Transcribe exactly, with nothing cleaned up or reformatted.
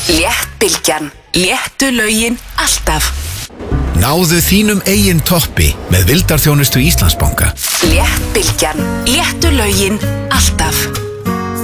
Léttbylgjan, léttu lögin alltaf. Náðu þínum eigin toppi með vildarþjónustu Íslandsbanka. Léttbylgjan, léttu lögin alltaf.